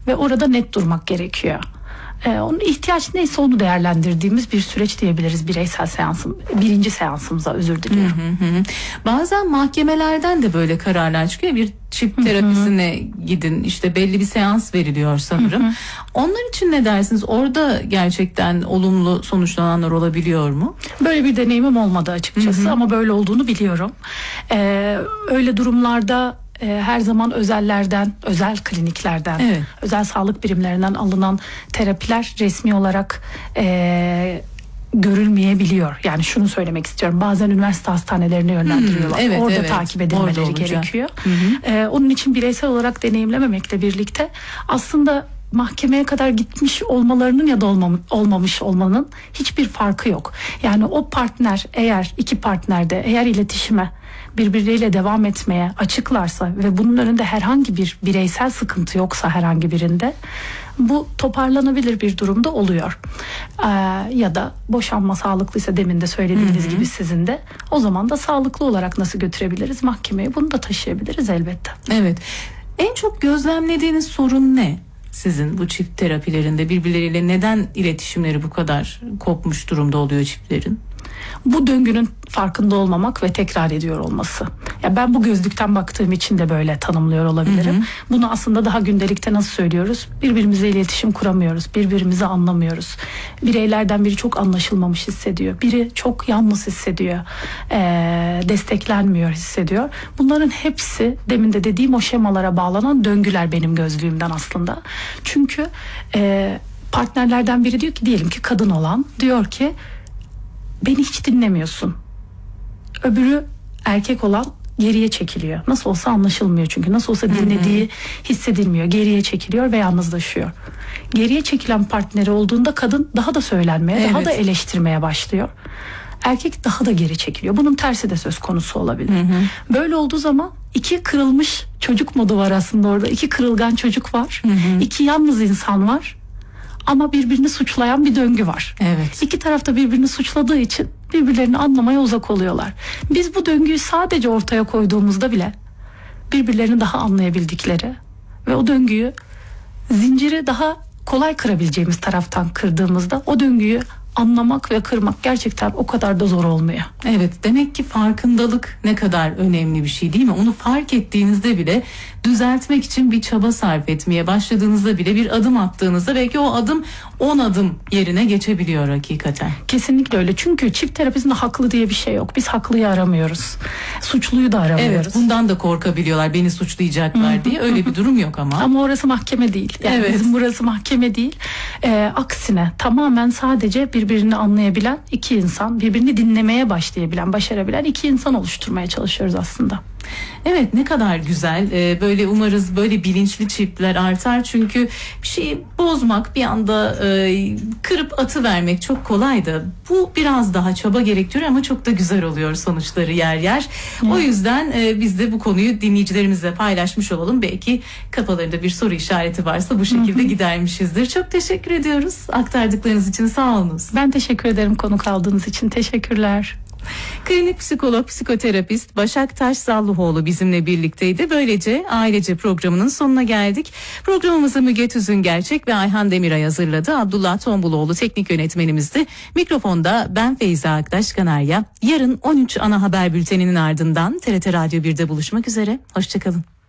ve orada net durmak gerekiyor. Onun ihtiyaç neyse onu değerlendirdiğimiz bir süreç diyebiliriz birinci seansımıza, özür diliyorum. Bazen mahkemelerden de böyle kararlar çıkıyor. Bir çift terapisine gidin, işte belli bir seans veriliyor sanırım. Onlar için ne dersiniz? Orada gerçekten olumlu sonuçlananlar olabiliyor mu? Böyle bir deneyimim olmadı açıkçası ama böyle olduğunu biliyorum. Öyle durumlarda her zaman özel kliniklerden, özel sağlık birimlerinden alınan terapiler resmi olarak görülmeyebiliyor. Yani şunu söylemek istiyorum. Bazen üniversite hastanelerine yönlendiriyorlar. Orada takip edilmeleri gerekiyor. Onun için bireysel olarak deneyimlememekle birlikte aslında mahkemeye kadar gitmiş olmalarının ya da olmamış olmanın hiçbir farkı yok. Yani o partner, eğer iki partner de eğer iletişime, birbirleriyle devam etmeye açıklarsa ve bunun önünde herhangi bir bireysel sıkıntı yoksa herhangi birinde, bu toparlanabilir bir durumda oluyor. Ya da boşanma sağlıklıysa, demin de söylediğiniz gibi sizin de, o zaman da sağlıklı olarak nasıl götürebiliriz mahkemeye, bunu da taşıyabiliriz elbette. Evet. En çok gözlemlediğiniz sorun ne? Sizin bu çift terapilerinde birbirleriyle neden iletişimleri bu kadar kopmuş durumda oluyor çiftlerin? Bu döngünün farkında olmamak ve tekrar ediyor olması. Ya ben bu gözlükten baktığım için de böyle tanımlıyor olabilirim. Bunu aslında daha gündelikte nasıl söylüyoruz? Birbirimize iletişim kuramıyoruz. Birbirimizi anlamıyoruz. Bireylerden biri çok anlaşılmamış hissediyor. Biri çok yalnız hissediyor. Desteklenmiyor hissediyor. Bunların hepsi demin de dediğim o şemalara bağlanan döngüler benim gözlüğümden aslında. Çünkü partnerlerden biri diyor ki, diyelim ki kadın olan diyor ki, beni hiç dinlemiyorsun. Öbürü erkek olan geriye çekiliyor. Nasıl olsa anlaşılmıyor çünkü. Nasıl olsa dinlediği hissedilmiyor. Geriye çekiliyor ve yalnızlaşıyor. Geriye çekilen partneri olduğunda kadın daha da söylenmeye, daha da eleştirmeye başlıyor. Erkek daha da geri çekiliyor. Bunun tersi de söz konusu olabilir. Böyle olduğu zaman iki kırılmış çocuk modu var aslında orada. İki kırılgan çocuk var. İki yalnız insan var. Ama birbirini suçlayan bir döngü var. İki taraf da birbirini suçladığı için birbirlerini anlamaya uzak oluyorlar. Biz bu döngüyü sadece ortaya koyduğumuzda bile birbirlerini daha anlayabildikleri ve o döngüyü, zinciri daha kolay kırabileceğimiz taraftan kırdığımızda o döngüyü anlamak ve kırmak gerçekten o kadar da zor olmuyor. Evet, demek ki farkındalık ne kadar önemli bir şey, değil mi? Onu fark ettiğinizde bile düzeltmek için bir çaba sarf etmeye başladığınızda bile, bir adım attığınızda belki o adım 10 adım yerine geçebiliyor hakikaten. Kesinlikle öyle. Çünkü çift terapisinde haklı diye bir şey yok. Biz haklıyı aramıyoruz. Suçluyu da aramıyoruz. Evet, bundan da korkabiliyorlar, beni suçlayacaklar diye. Öyle bir durum yok ama. Ama orası mahkeme değil. Yani bizim burası mahkeme değil. Aksine tamamen sadece birbirini anlayabilen iki insan, birbirini dinlemeye başarabilen iki insan oluşturmaya çalışıyoruz aslında. Evet, ne kadar güzel. Böyle umarız böyle bilinçli çiftler artar. Çünkü bir şeyi bozmak, bir anda kırıp atıvermek çok kolay da bu biraz daha çaba gerektiriyor ama çok da güzel oluyor sonuçları yer yer. O yüzden biz de bu konuyu dinleyicilerimizle paylaşmış olalım. Belki kafalarında bir soru işareti varsa bu şekilde gidermişizdir. Çok teşekkür ediyoruz aktardıklarınız için, sağ olunuz. Ben teşekkür ederim konuk aldığınız için. Teşekkürler. Klinik psikolog, psikoterapist Başak Taşsallıoğlu bizimle birlikteydi. Böylece Ailece programının sonuna geldik. Programımızı Müge Tüzüngerçek ve Ayhan Demiray hazırladı. Abdullah Tombuloğlu teknik yönetmenimizdi. Mikrofonda ben Feyza Aktaş Kanarya. Yarın 13 ana haber bülteninin ardından TRT Radyo 1'de buluşmak üzere. Hoşçakalın.